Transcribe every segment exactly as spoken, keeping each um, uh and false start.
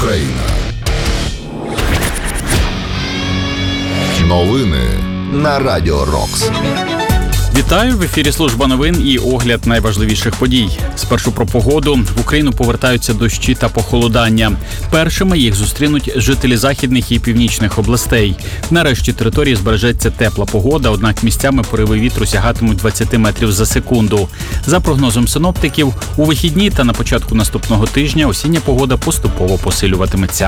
Україна. Новини на Радіо Рокс. Вітаю! В ефірі служба новин і огляд найважливіших подій. Спершу про погоду. В Україну повертаються дощі та похолодання. Першими їх зустрінуть жителі західних і північних областей. Нарешті території збережеться тепла погода, однак місцями пориви вітру сягатимуть двадцять метрів за секунду. За прогнозом синоптиків, у вихідні та на початку наступного тижня осіння погода поступово посилюватиметься.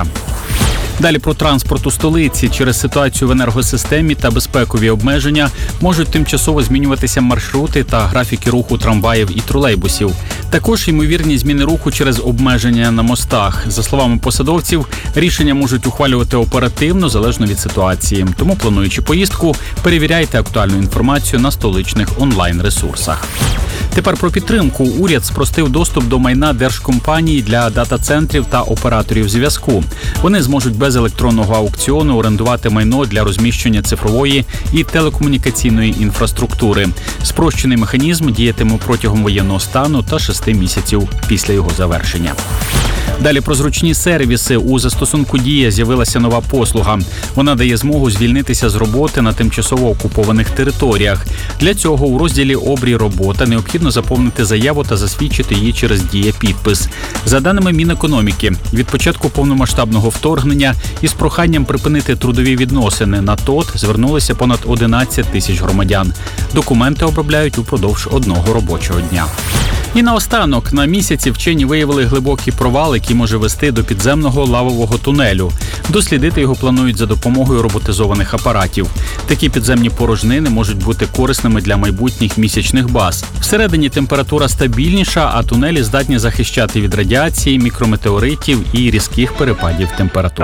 Далі про транспорт у столиці. Через ситуацію в енергосистемі та безпекові обмеження можуть тимчасово змінюватися маршрути та графіки руху трамваїв і тролейбусів. Також ймовірні зміни руху через обмеження на мостах. За словами посадовців, рішення можуть ухвалювати оперативно, залежно від ситуації. Тому, плануючи поїздку, перевіряйте актуальну інформацію на столичних онлайн-ресурсах. Тепер про підтримку. Уряд спростив доступ до майна держкомпаній для дата-центрів та операторів зв'язку. Вони зможуть без електронного аукціону орендувати майно для розміщення цифрової і телекомунікаційної інфраструктури. Спрощений механізм діятиме протягом воєнного стану та шести місяців після його завершення. Далі про зручні сервіси. У застосунку «Дія» з'явилася нова послуга. Вона дає змогу звільнитися з роботи на тимчасово окупованих територіях. Для цього у розділі «Обрій робота» необхідно заповнити заяву та засвідчити її через «Дія-підпис». За даними Мінекономіки, від початку повномасштабного вторгнення із проханням припинити трудові відносини на ТОТ звернулися понад одинадцять тисяч громадян. Документи обробляють упродовж одного робочого дня. І наостанок, на місяці вчені виявили глибокий провал, який може вести до підземного лавового тунелю. Дослідити його планують за допомогою роботизованих апаратів. Такі підземні порожнини можуть бути корисними для майбутніх місячних баз. Всередині температура стабільніша, а тунелі здатні захищати від радіації, мікрометеоритів і різких перепадів температур.